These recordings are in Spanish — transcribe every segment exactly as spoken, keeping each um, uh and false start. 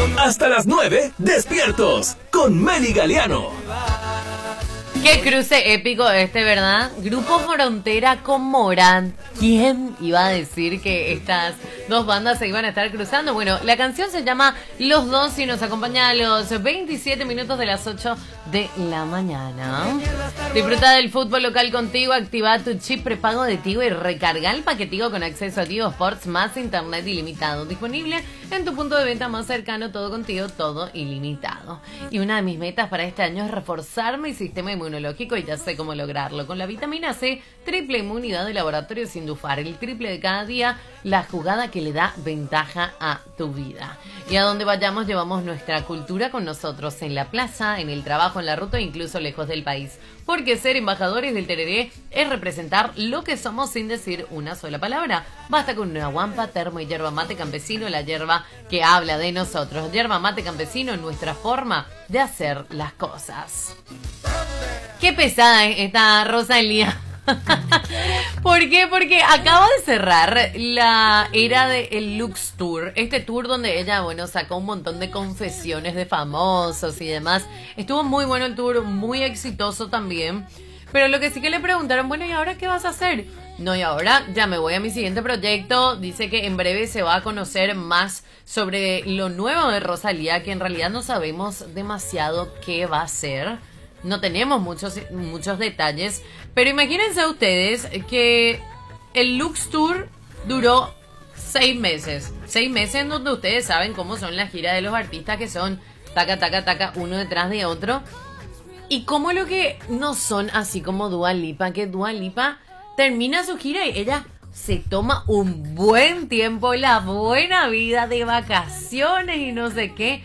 Hasta las nueve, despiertos con Meli Galeano. Qué cruce épico este, ¿verdad? Grupo Frontera con Morán. ¿Quién iba a decir que estas dos bandas se iban a estar cruzando? Bueno, la canción se llama Los Dos y nos acompaña a los veintisiete minutos de las ocho de la mañana. Disfruta del fútbol local contigo, activa tu chip prepago de Tigo y recarga el paquetigo con acceso a Tigo Sports más internet ilimitado. Disponible en tu punto de venta más cercano, todo contigo, todo ilimitado. Y una de mis metas para este año es reforzar mi sistema inmunológico y ya sé cómo lograrlo. Con la vitamina C, triple inmunidad de Laboratorio Sindufar, el triple de cada día, la jugada que le da ventaja a tu vida. Y a donde vayamos llevamos nuestra cultura con nosotros, en la plaza, en el trabajo, en la ruta e incluso lejos del país. Porque ser embajadores del tereré es representar lo que somos sin decir una sola palabra. Basta con una guampa, termo y yerba mate campesino, la yerba que habla de nosotros. Yerba mate campesino, nuestra forma de hacer las cosas. Qué pesada es esta Rosalía. ¿Por qué? Porque acaba de cerrar la era del Lux Tour. Este tour donde ella, bueno, sacó un montón de confesiones de famosos y demás. Estuvo muy bueno el tour, muy exitoso también. Pero lo que sí que le preguntaron, bueno, ¿y ahora qué vas a hacer? No, y ahora ya me voy a mi siguiente proyecto. Dice que en breve se va a conocer más sobre lo nuevo de Rosalía, que en realidad no sabemos demasiado qué va a ser. No tenemos muchos, muchos detalles, pero imagínense ustedes que el Lux Tour duró seis meses. Seis meses en donde ustedes saben cómo son las giras de los artistas, que son taca, taca, taca, uno detrás de otro. Y cómo lo que no son así como Dua Lipa, que Dua Lipa termina su gira y ella se toma un buen tiempo, la buena vida de vacaciones y no sé qué.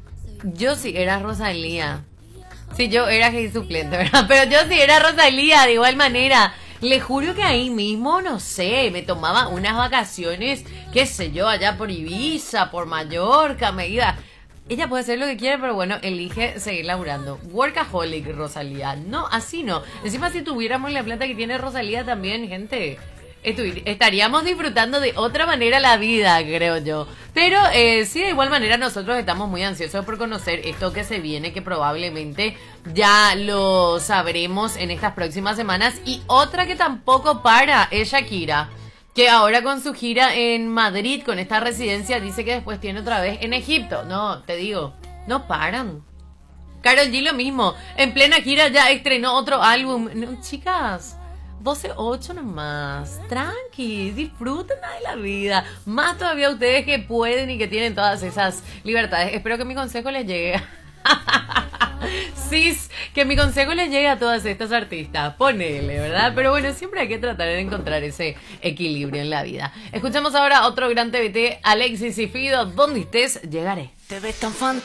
Yo sí era Rosalía. Sí, yo era G suplente, ¿verdad? Pero yo sí era Rosalía, de igual manera. Le juro que ahí mismo, no sé, me tomaba unas vacaciones, qué sé yo, allá por Ibiza, por Mallorca, me iba. Ella puede hacer lo que quiere, pero bueno, elige seguir laburando. Workaholic, Rosalía. No, así no. Encima, si tuviéramos la plata que tiene Rosalía también, gente, estaríamos disfrutando de otra manera la vida, creo yo. Pero eh, sí, de igual manera nosotros estamos muy ansiosos por conocer esto que se viene, que probablemente ya lo sabremos en estas próximas semanas. Y otra que tampoco para es Shakira, que ahora con su gira en Madrid, con esta residencia, dice que después tiene otra vez en Egipto. No, te digo, no paran. Karol G lo mismo, en plena gira ya estrenó otro álbum. No, chicas, doce ocho nomás, tranqui, disfruten de la vida. Más todavía ustedes que pueden y que tienen todas esas libertades. Espero que mi consejo les llegue. Sí, que mi consejo les llegue a todas estas artistas. Ponele, ¿verdad? Pero bueno, siempre hay que tratar de encontrar ese equilibrio en la vida. Escuchamos ahora otro gran T B T, Alexis y Fido, donde estés, llegaré. Te ves tan fan.